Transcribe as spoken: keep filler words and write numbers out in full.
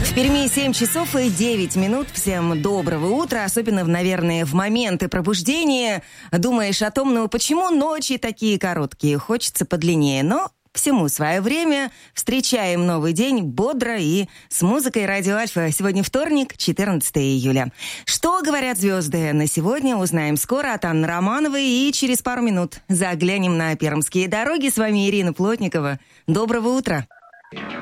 В Перми семь часов и девять минут. Всем доброго утра. Особенно, наверное, в моменты пробуждения думаешь о том, ну почему ночи такие короткие, хочется подлиннее. Но всему свое время. Встречаем новый день бодро и с музыкой Радио Альфа. Сегодня вторник, четырнадцатое июля. Что говорят звезды? На сегодня узнаем скоро от Анны Романовой и через пару минут заглянем на пермские дороги. С вами Ирина Плотникова. Доброго утра.